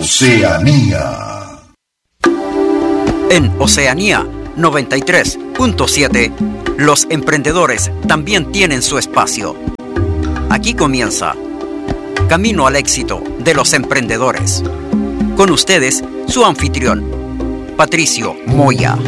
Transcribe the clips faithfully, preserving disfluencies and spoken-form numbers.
Oceanía. En Oceanía noventa y tres punto siete, los emprendedores también tienen su espacio. Aquí comienza Camino al Éxito de los Emprendedores. Con ustedes, su anfitrión, Patricio Moya.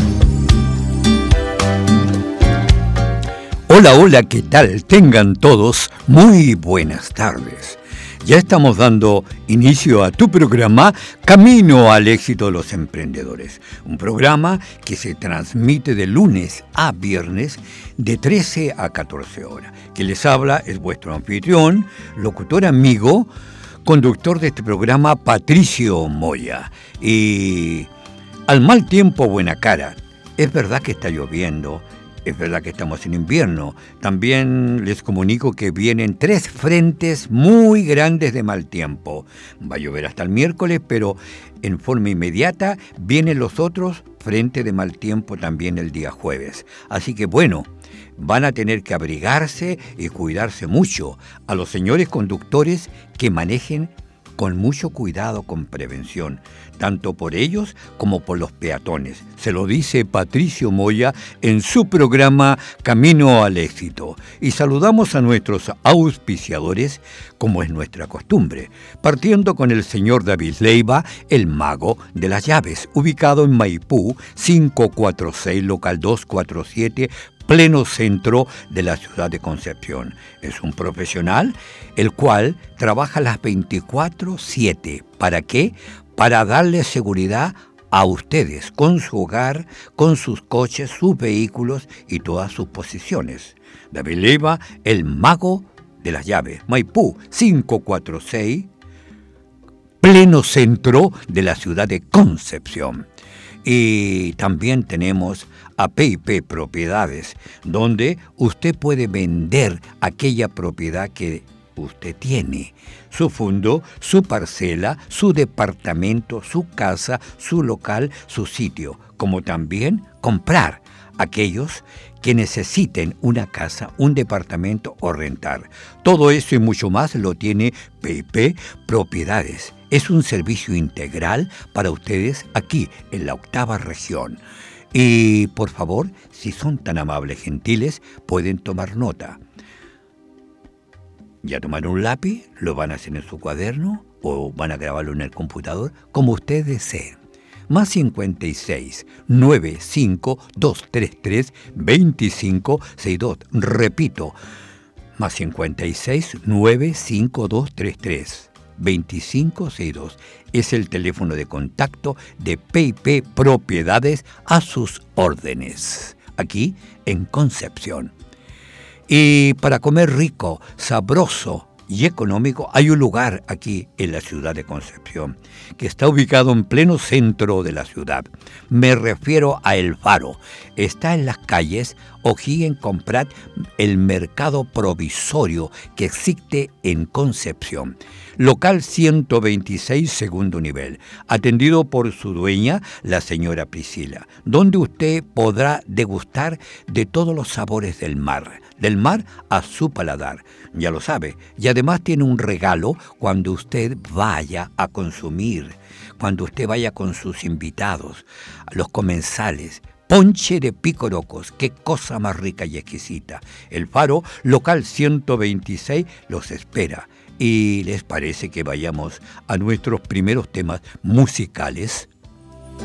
Hola, hola, ¿qué tal? Tengan todos muy buenas tardes. Ya estamos dando inicio a tu programa Camino al Éxito de los Emprendedores. Un programa que se transmite de lunes a viernes de trece a catorce horas. Quien les habla es vuestro anfitrión, locutor amigo, conductor de este programa, Patricio Moya. Y al mal tiempo, buena cara. Es verdad que está lloviendo. Es verdad que estamos en invierno. También les comunico que vienen tres frentes muy grandes de mal tiempo. Va a llover hasta el miércoles, pero en forma inmediata vienen los otros frentes de mal tiempo también el día jueves. Así que bueno, van a tener que abrigarse y cuidarse mucho. A los señores conductores que manejen con mucho cuidado, con prevención, tanto por ellos como por los peatones. Se lo dice Patricio Moya en su programa Camino al Éxito. Y saludamos a nuestros auspiciadores, como es nuestra costumbre, partiendo con el señor David Leiva, el mago de las llaves, ubicado en Maipú, quinientos cuarenta y seis, local doscientos cuarenta y siete, pleno centro de la ciudad de Concepción. Es un profesional el cual trabaja las veinticuatro siete. ¿Para qué? Para darle seguridad a ustedes con su hogar, con sus coches, sus vehículos y todas sus posiciones. David Leiva, el mago de las llaves. Maipú, quinientos cuarenta y seis, pleno centro de la ciudad de Concepción. Y también tenemos a P y P Propiedades, donde usted puede vender aquella propiedad que usted tiene, su fondo, su parcela, su departamento, su casa, su local, su sitio, como también comprar aquellos que necesiten una casa, un departamento o rentar. Todo eso y mucho más lo tiene P y P Propiedades. Es un servicio integral para ustedes aquí en la octava región. Y por favor, si son tan amables, gentiles, pueden tomar nota. Ya tomaron un lápiz, lo van a hacer en su cuaderno o van a grabarlo en el computador, como ustedes deseen. Más cincuenta y seis, noventa y cinco, doscientos treinta y tres, veinticinco sesenta y dos. Repito, más cincuenta y seis, noventa y cinco, doscientos treinta y tres, veinticinco sesenta y dos. Es el teléfono de contacto de P y P Propiedades a sus órdenes, aquí en Concepción. Y para comer rico, sabroso y económico, hay un lugar aquí en la ciudad de Concepción, que está ubicado en pleno centro de la ciudad. Me refiero a El Faro. Está en las calles O'Higgins con Prat, el mercado provisorio que existe en Concepción. Local ciento veintiséis, segundo nivel, atendido por su dueña, la señora Priscila, donde usted podrá degustar de todos los sabores del mar, del mar a su paladar, ya lo sabe, y además tiene un regalo cuando usted vaya a consumir, cuando usted vaya con sus invitados, los comensales. Ponche de picorocos, qué cosa más rica y exquisita. El Faro, local ciento veintiséis, los espera. ¿Y les parece que vayamos a nuestros primeros temas musicales?